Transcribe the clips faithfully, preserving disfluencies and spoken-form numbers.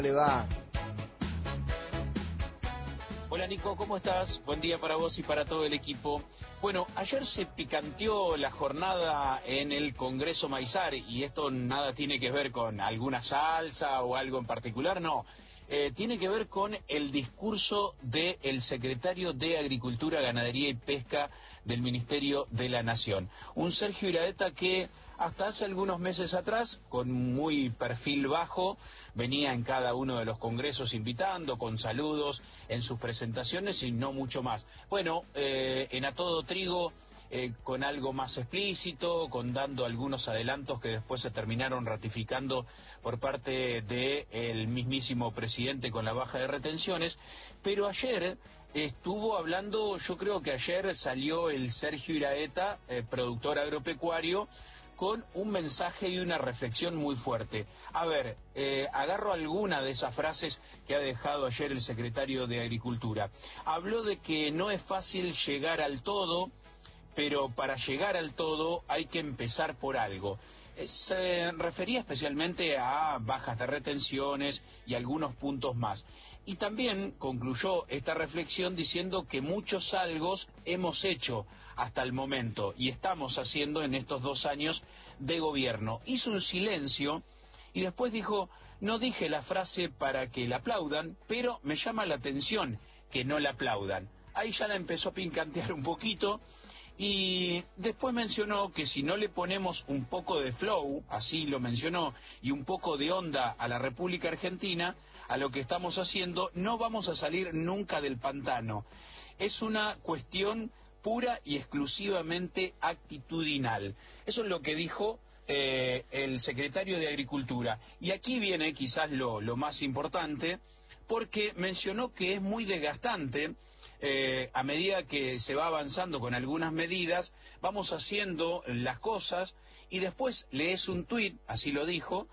Le va. Hola Nico, ¿cómo estás? Buen día para vos y para todo el equipo. Bueno, ayer se picanteó la jornada en el Congreso Maizar y esto nada tiene que ver con alguna salsa o algo en particular, no. Eh, tiene que ver con el discurso del secretario de Agricultura, Ganadería y Pesca del Ministerio de la Nación. Un Sergio Iraeta que hasta hace algunos meses atrás, con muy perfil bajo, venía en cada uno de los congresos invitando, con saludos en sus presentaciones y no mucho más. Bueno, eh, en A Todo Trigo, eh, con algo más explícito, con dando algunos adelantos que después se terminaron ratificando por parte del mismísimo presidente con la baja de retenciones, pero ayer estuvo hablando, yo creo que ayer salió el Sergio Iraeta, eh, productor agropecuario, con un mensaje y una reflexión muy fuerte. A ver, eh, agarro alguna de esas frases que ha dejado ayer el secretario de Agricultura. Habló de que no es fácil llegar al todo, pero para llegar al todo hay que empezar por algo. Se refería especialmente a bajas de retenciones y algunos puntos más. Y también concluyó esta reflexión diciendo que muchos algos hemos hecho hasta el momento y estamos haciendo en estos dos años de gobierno. Hizo un silencio y después dijo, no dije la frase para que la aplaudan, pero me llama la atención que no la aplaudan. Ahí ya la empezó a picantear un poquito. Y después mencionó que si no le ponemos un poco de flow, así lo mencionó, y un poco de onda a la República Argentina, a lo que estamos haciendo, no vamos a salir nunca del pantano. Es una cuestión pura y exclusivamente actitudinal. Eso es lo que dijo eh, el secretario de Agricultura. Y aquí viene quizás lo, lo más importante, porque mencionó que es muy desgastante. Eh, a medida que se va avanzando con algunas medidas, vamos haciendo las cosas y después lees un tuit, así lo dijo,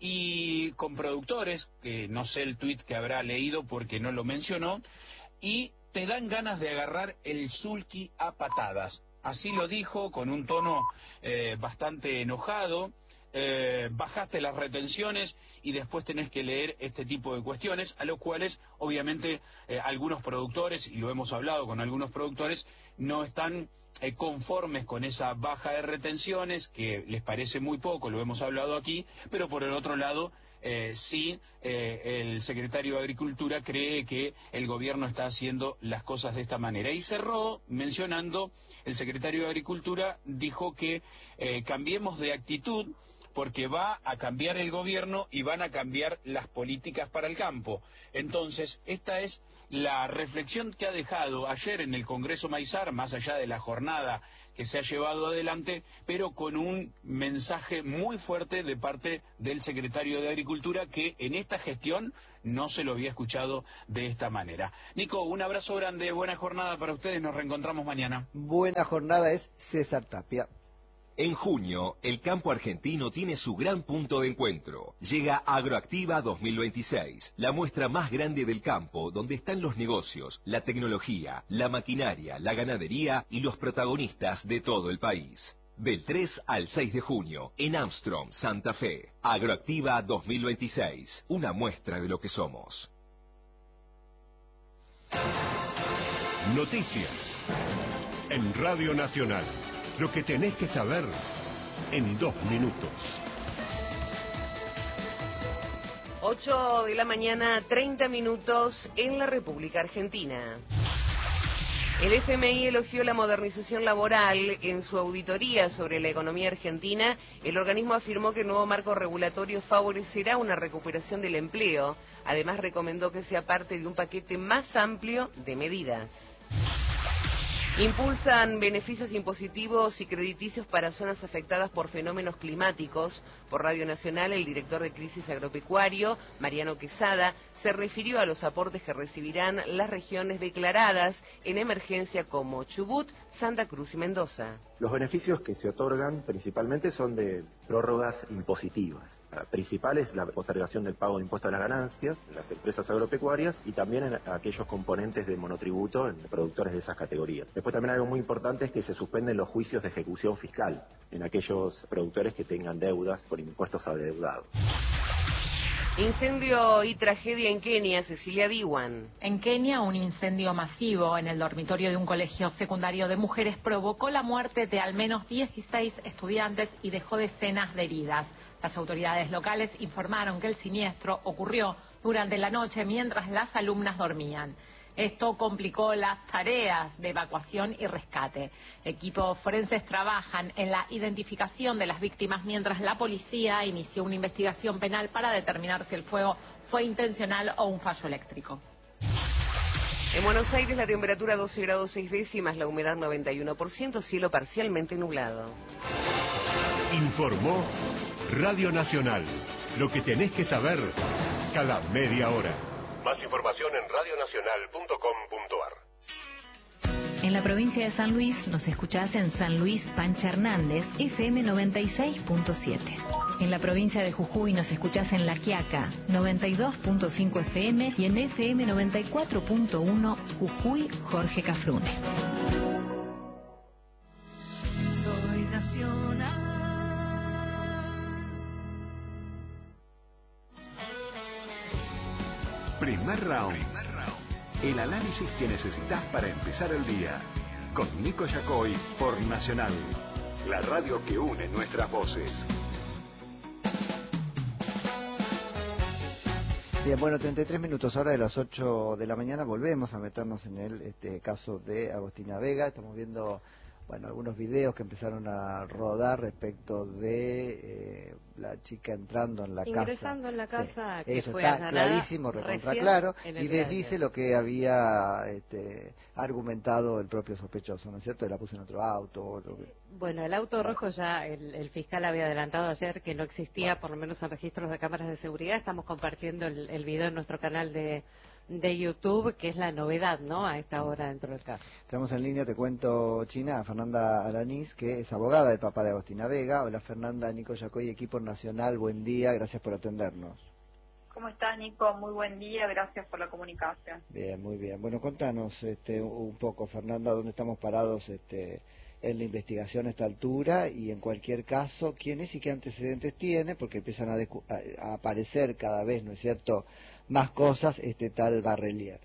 y con productores, que no sé el tuit que habrá leído porque no lo mencionó, y te dan ganas de agarrar el sulky a patadas. Así lo dijo con un tono eh, bastante enojado. Eh, bajaste las retenciones y después tenés que leer este tipo de cuestiones, a los cuales obviamente eh, algunos productores, y lo hemos hablado con algunos productores, no están eh, conformes con esa baja de retenciones, que les parece muy poco, lo hemos hablado aquí, pero por el otro lado, eh, sí, eh, el secretario de Agricultura cree que el gobierno está haciendo las cosas de esta manera. Y cerró mencionando, el secretario de Agricultura dijo que eh, cambiemos de actitud, porque va a cambiar el gobierno y van a cambiar las políticas para el campo. Entonces, esta es la reflexión que ha dejado ayer en el Congreso Maizar, más allá de la jornada que se ha llevado adelante, pero con un mensaje muy fuerte de parte del secretario de Agricultura, que en esta gestión no se lo había escuchado de esta manera. Nico, un abrazo grande, buena jornada para ustedes, nos reencontramos mañana. Buena jornada es César Tapia. En junio, el campo argentino tiene su gran punto de encuentro. Llega Agroactiva dos mil veintiséis, la muestra más grande del campo, donde están los negocios, la tecnología, la maquinaria, la ganadería y los protagonistas de todo el país. Del tres al seis de junio, en Armstrong, Santa Fe. Agroactiva dos mil veintiséis, una muestra de lo que somos. Noticias en Radio Nacional. Lo que tenés que saber en dos minutos. ocho de la mañana, treinta minutos en la República Argentina. El F M I elogió la modernización laboral. En su auditoría sobre la economía argentina, el organismo afirmó que el nuevo marco regulatorio favorecerá una recuperación del empleo. Además, recomendó que sea parte de un paquete más amplio de medidas. Impulsan beneficios impositivos y crediticios para zonas afectadas por fenómenos climáticos. Por Radio Nacional, el director de Crisis Agropecuario, Mariano Quesada, se refirió a los aportes que recibirán las regiones declaradas en emergencia como Chubut, Santa Cruz y Mendoza. Los beneficios que se otorgan principalmente son de prórrogas impositivas. La principal es la postergación del pago de impuestos a las ganancias en las empresas agropecuarias y también en aquellos componentes de monotributo en productores de esas categorías. Después también algo muy importante es que se suspenden los juicios de ejecución fiscal en aquellos productores que tengan deudas por impuestos adeudados. Incendio y tragedia en Kenia, Cecilia Diwan. En Kenia, un incendio masivo en el dormitorio de un colegio secundario de mujeres provocó la muerte de al menos dieciséis estudiantes y dejó decenas de heridas. Las autoridades locales informaron que el siniestro ocurrió durante la noche mientras las alumnas dormían. Esto complicó las tareas de evacuación y rescate. Equipos forenses trabajan en la identificación de las víctimas mientras la policía inició una investigación penal para determinar si el fuego fue intencional o un fallo eléctrico. En Buenos Aires la temperatura doce grados seis décimas, la humedad noventa y uno por ciento, cielo parcialmente nublado. Informó Radio Nacional. Lo que tenés que saber cada media hora. Más información en radionacional punto com punto ar. En la provincia de San Luis nos escuchás en San Luis Pancha Hernández, F M noventa y seis punto siete. En la provincia de Jujuy nos escuchás en La Quiaca, noventa y dos punto cinco F M y en F M noventa y cuatro punto uno Jujuy Jorge Cafrune. Soy nacional. Primer round. El análisis que necesitas para empezar el día. Con Nico Yacoy por Nacional. La radio que une nuestras voces. Bien, bueno, treinta y tres minutos ahora de las ocho de la mañana. Volvemos a meternos en el este, caso de Agostina Vega. Estamos viendo, bueno, algunos videos que empezaron a rodar respecto de eh, la chica entrando en la Ingresando casa. Ingresando en la casa, sí, que eso fue está clarísimo, recontra claro, y desdice lo que había este, argumentado el propio sospechoso, ¿no es cierto? La puso en otro auto. Lo que... Bueno, el auto rojo ya el, el fiscal había adelantado ayer que no existía, bueno, por lo menos en registros de cámaras de seguridad. Estamos compartiendo el, el video en nuestro canal de... de YouTube, que es la novedad, ¿no?, a esta hora dentro del caso. Tenemos en línea, te cuento, China, a Fernanda Alanís, que es abogada del papá de Agostina Vega. Hola, Fernanda. Nico Yacoy, equipo nacional, buen día, gracias por atendernos. ¿Cómo estás, Nico? Muy buen día, gracias por la comunicación. Bien, muy bien. Bueno, contanos este, un poco, Fernanda, dónde estamos parados este, en la investigación a esta altura y, en cualquier caso, quién es y qué antecedentes tiene, porque empiezan a, a, a aparecer cada vez, ¿no es cierto?, más cosas, este tal Barrelier.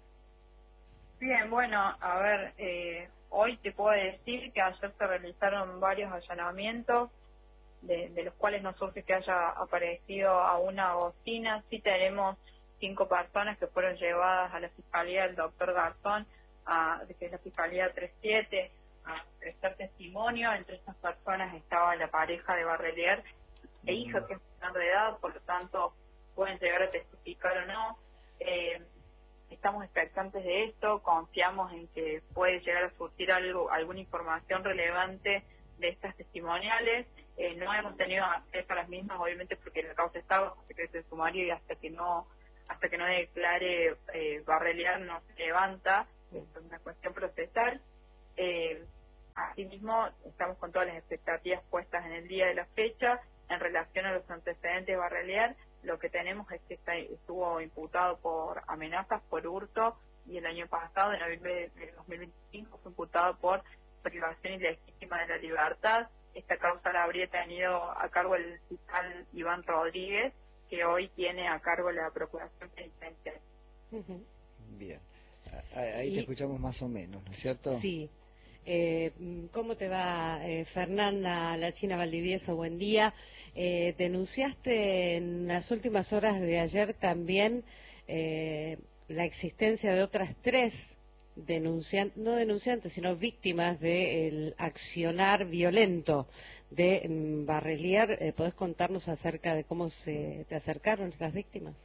Bien, bueno, a ver, eh, hoy te puedo decir que ayer se realizaron varios allanamientos, de, de los cuales no surge que haya aparecido a una Agostina. Sí tenemos cinco personas que fueron llevadas a la Fiscalía del doctor Garzón, a, que es la Fiscalía treinta y siete, a prestar testimonio. Entre estas personas estaba la pareja de Barrelier e hija, que es menor de edad, por lo tanto pueden llegar a testificar o no. Eh, estamos expectantes de esto, confiamos en que puede llegar a surgir algo, alguna información relevante de estas testimoniales. Eh, no hemos tenido acceso a las mismas, obviamente, porque la causa está bajo secreto de sumario y hasta que no hasta que no declare eh, Barrelier no se levanta. Es una cuestión procesal. Eh, asimismo, estamos con todas las expectativas puestas en el día de la fecha en relación a los antecedentes de Barrelier. Lo que tenemos es que está, estuvo imputado por amenazas, por hurto, y el año pasado, en noviembre de dos mil veinticinco, fue imputado por privación ilegítima de la libertad. Esta causa la habría tenido a cargo el fiscal Iván Rodríguez, que hoy tiene a cargo la Procuración Penitenciaria. Uh-huh. Bien, ahí y... te escuchamos más o menos, ¿no es cierto? Sí. Eh, ¿Cómo te va, eh, Fernanda La China Valdivieso? Buen día. Eh, denunciaste en las últimas horas de ayer también eh, la existencia de otras tres denunciantes, no denunciantes, sino víctimas del accionar violento de mm, Barrelier. Eh, ¿Podés contarnos acerca de cómo se te acercaron estas víctimas?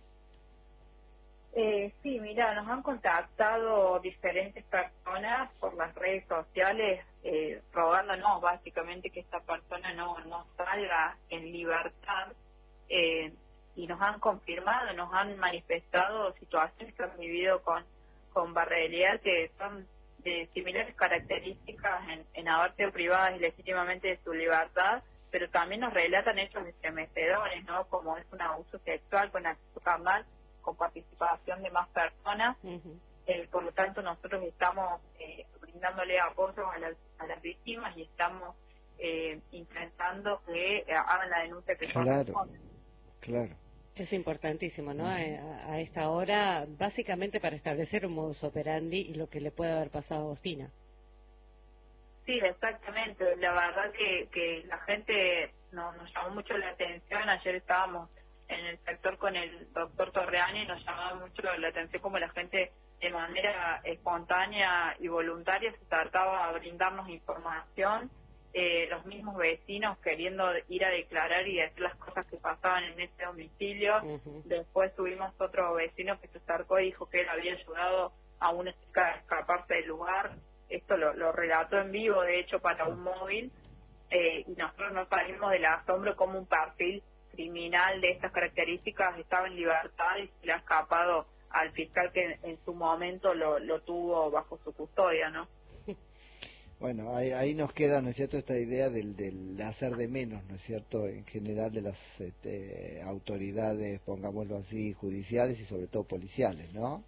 Eh, sí, mira, nos han contactado diferentes personas por las redes sociales, eh, rogándonos básicamente que esta persona no, no salga en libertad, eh, y nos han confirmado, nos han manifestado situaciones que han vivido con, con Barrelier, que son de similares características en, en haber sido privadas ilegítimamente de su libertad, pero también nos relatan hechos estremecedores, ¿no?, como es un abuso sexual con acceso carnal, con participación de más personas. Uh-huh. Eh, por lo tanto, nosotros estamos eh, brindándole apoyo a las, a las víctimas y estamos eh, intentando que eh, hagan la denuncia que claro, corresponde. Claro. Es importantísimo, ¿no? A, a esta hora, básicamente para establecer un modus operandi y lo que le puede haber pasado a Agostina. Sí, exactamente. La verdad que, que la gente no, nos llamó mucho la atención. Ayer estábamos en el sector con el doctor Torreani y nos llamaba mucho la atención como la gente de manera espontánea y voluntaria se trataba a brindarnos información. Eh, los mismos vecinos queriendo ir a declarar y decir las cosas que pasaban en este domicilio. Uh-huh. Después tuvimos otro vecino que se acercó y dijo que él había ayudado a una chica a escaparse del lugar. Esto lo, lo relató en vivo, de hecho, para un móvil, eh, y nosotros nos salimos del asombro como un perfil criminal de estas características estaba en libertad y se le ha escapado al fiscal que en, en su momento lo, lo tuvo bajo su custodia, ¿no? Bueno, ahí, ahí nos queda, ¿no es cierto?, esta idea del, del hacer de menos, ¿no es cierto?, en general de las este, autoridades, pongámoslo así, judiciales y sobre todo policiales, ¿no?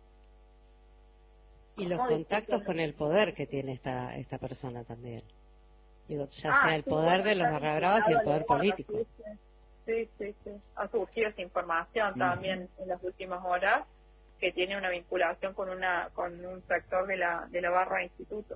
Y los contactos con el poder que tiene esta esta persona también. Digo, ya ah, sea el sí, poder bueno, de los barra bravas y el poder político. Sí, sí, sí. Ha surgido esa información uh-huh. también en las últimas horas, que tiene una vinculación con una con un sector de la de la barra instituto.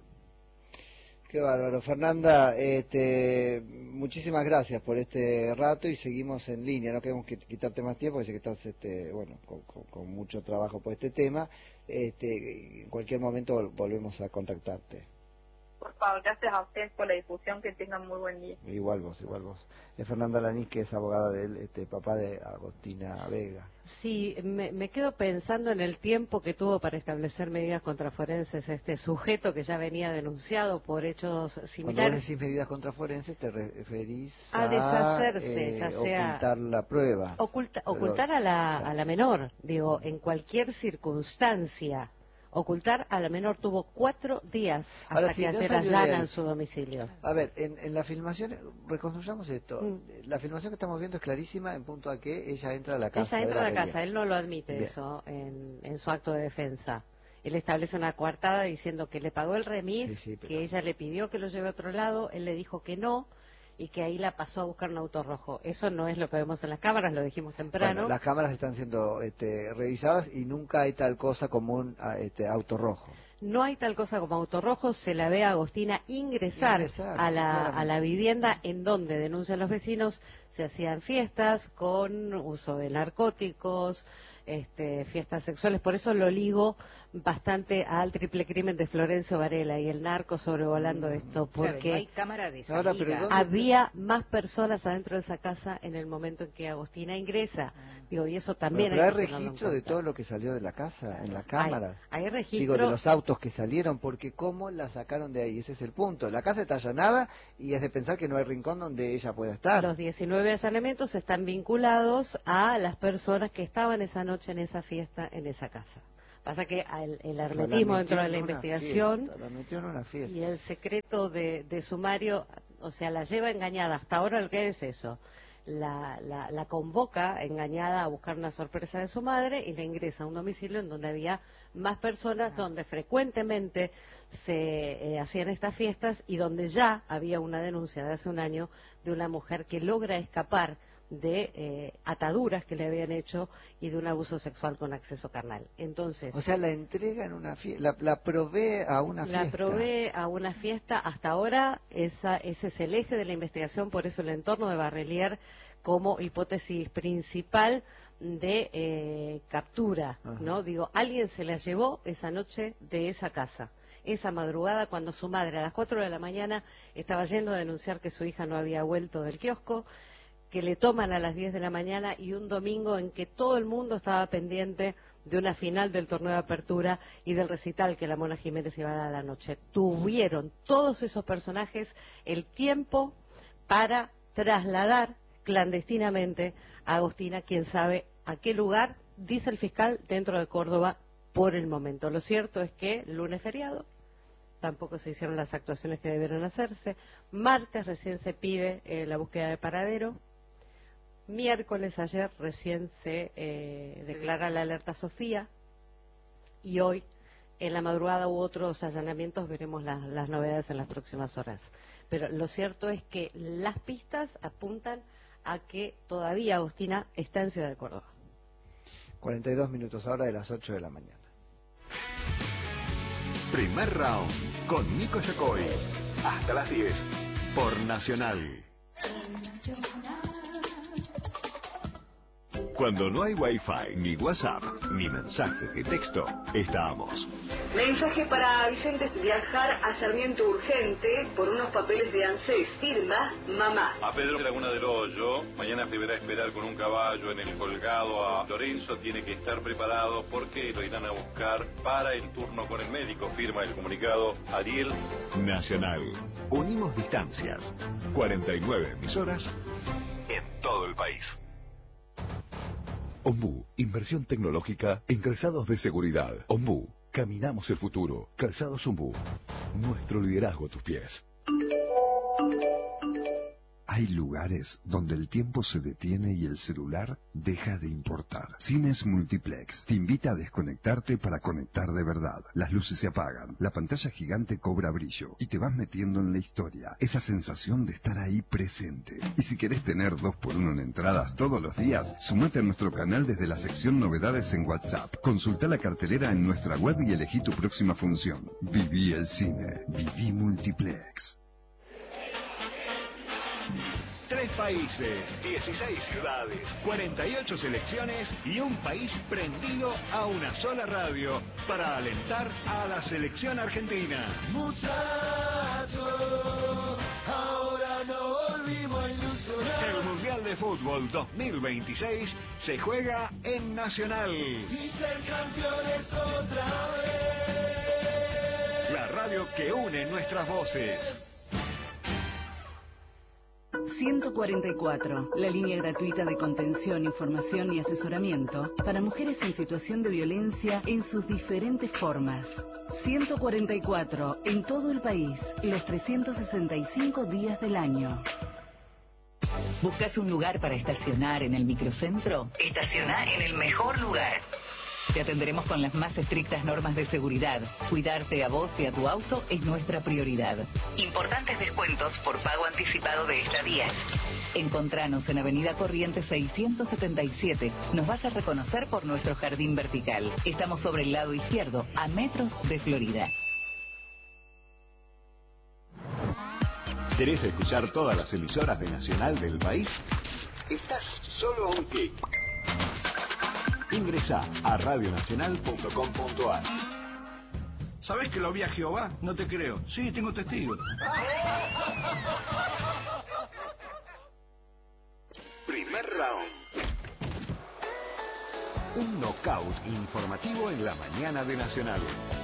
Qué bárbaro. Fernanda, este, muchísimas gracias por este rato y seguimos en línea. No queremos quitarte más tiempo, porque sé que estás este, bueno, con, con, con mucho trabajo por este tema. Este, en cualquier momento volvemos a contactarte. Por favor, gracias a ustedes por la difusión, que tengan muy buen día. Igual vos, igual vos. Es Fernanda Lanís, que es abogada del este, papá de Agostina Vega. Sí, me, me quedo pensando en el tiempo que tuvo para establecer medidas contraforenses este sujeto que ya venía denunciado por hechos similares. Cuando vos decís medidas contraforenses te referís a, a deshacerse, eh, ya sea ocultar la prueba. Oculta, ocultar a la, a la menor, digo, en cualquier circunstancia. Ocultar a la menor tuvo cuatro días hasta Ahora, que sí, ayer allanan su domicilio. A ver, en, en la filmación, reconstruyamos esto, mm. la filmación que estamos viendo es clarísima en punto a que ella entra a la casa. Ella entra de a la la casa, él no lo admite Bien. eso en, en su acto de defensa. Él establece una coartada diciendo que le pagó el remis, sí, sí, pero... que ella le pidió que lo lleve a otro lado, él le dijo que no, y que ahí la pasó a buscar un auto rojo. Eso no es lo que vemos en las cámaras, lo dijimos temprano. Bueno, las cámaras están siendo este, revisadas y nunca hay tal cosa como un este, auto rojo. No hay tal cosa como auto rojo, se la ve a Agostina ingresar, ingresar a, la, a la vivienda en donde, denuncian los vecinos, se hacían fiestas con uso de narcóticos, este, fiestas sexuales. Por eso lo ligo bastante al triple crimen de Florencio Varela y el narco sobrevolando mm, esto, porque claro, no hay cámara de salida. Ahora, pero había más personas adentro de esa casa en el momento en que Agostina ingresa. Ah. Digo, y eso también bueno, pero hay, hay registro de todo lo que salió de la casa, en la cámara. Hay, hay registro. Digo, de los autos que salieron, porque cómo la sacaron de ahí, ese es el punto. La casa está allanada y es de pensar que no hay rincón donde ella pueda estar. Los diecinueve allanamientos están vinculados a las personas que estaban esa noche en esa fiesta, en esa casa. Pasa que el, el hermetismo dentro de la investigación fiesta, y el secreto de, de sumario, o sea, la lleva engañada. Hasta ahora lo que es eso. La, la, la convoca engañada a buscar una sorpresa de su madre y la ingresa a un domicilio en donde había más personas, ah. donde frecuentemente se eh, hacían estas fiestas y donde ya había una denuncia de hace un año de una mujer que logra escapar de eh, ataduras que le habían hecho y de un abuso sexual con acceso carnal. Entonces, o sea, la entrega en una fiesta, la, la provee a una fiesta. La provee a una fiesta. Hasta ahora esa, ese es el eje de la investigación, por eso el entorno de Barrelier como hipótesis principal de eh, captura, Ajá. ¿no? Digo, alguien se la llevó esa noche de esa casa. Esa madrugada, cuando su madre a las cuatro de la mañana estaba yendo a denunciar que su hija no había vuelto del kiosco, que le toman a las diez de la mañana y un domingo en que todo el mundo estaba pendiente de una final del torneo de apertura y del recital que la Mona Jiménez iba a dar a la noche. Tuvieron todos esos personajes el tiempo para trasladar clandestinamente a Agostina, quién sabe a qué lugar, dice el fiscal, dentro de Córdoba por el momento. Lo cierto es que lunes feriado, tampoco se hicieron las actuaciones que debieron hacerse. Martes recién se pide eh, la búsqueda de paradero. Miércoles ayer recién se eh, sí. declara la alerta Sofía y hoy en la madrugada hubo otros allanamientos, veremos la, las novedades en las próximas horas. Pero lo cierto es que las pistas apuntan a que todavía Agustina está en Ciudad de Córdoba. cuarenta y dos minutos ahora de las ocho de la mañana. Primer round con Nico Yacoy. Hasta las diez por Nacional. Cuando no hay Wi-Fi, ni WhatsApp, ni mensajes de texto, estamos. Mensaje para Vicente: viajar a Sarmiento urgente por unos papeles de ANSES. Firma mamá. A Pedro Laguna del Hoyo, mañana deberá esperar con un caballo en el colgado a Lorenzo. Tiene que estar preparado porque lo irán a buscar para el turno con el médico. Firma el comunicado Ariel. Nacional. Unimos distancias. cuarenta y nueve emisoras en todo el país. Ombú, inversión tecnológica en calzados de seguridad. Ombú, caminamos el futuro. Calzados Ombú, nuestro liderazgo a tus pies. Hay lugares donde el tiempo se detiene y el celular deja de importar. Cines Multiplex te invita a desconectarte para conectar de verdad. Las luces se apagan, la pantalla gigante cobra brillo y te vas metiendo en la historia. Esa sensación de estar ahí presente. Y si querés tener dos por uno en entradas todos los días, sumate a nuestro canal desde la sección novedades en WhatsApp. Consulta la cartelera en nuestra web y elegí tu próxima función. Viví el cine. Viví Multiplex. Tres países, dieciséis ciudades, cuarenta y ocho selecciones y un país prendido a una sola radio para alentar a la selección argentina. Muchachos, ahora no volvimos a ilusionar. El Mundial de Fútbol dos mil veintiséis se juega en Nacional. Y ser campeones otra vez. La radio que une nuestras voces. ciento cuarenta y cuatro, la línea gratuita de contención, información y asesoramiento para mujeres en situación de violencia en sus diferentes formas. ciento cuarenta y cuatro, en todo el país, los trescientos sesenta y cinco días del año. ¿Buscas un lugar para estacionar en el microcentro? Estaciona en el mejor lugar. Te atenderemos con las más estrictas normas de seguridad. Cuidarte a vos y a tu auto es nuestra prioridad. Importantes descuentos por pago anticipado de estadías. Encontranos en Avenida Corrientes seiscientos setenta y siete. Nos vas a reconocer por nuestro jardín vertical. Estamos sobre el lado izquierdo, a metros de Florida. ¿Querés escuchar todas las emisoras de Nacional del país? Estás solo a un clic. Ingresa a radio nacional punto com punto a r. ¿Sabés que lo vi a Jehová? No te creo. Sí, tengo testigos. Primer round. Un knockout informativo en la mañana de Nacional.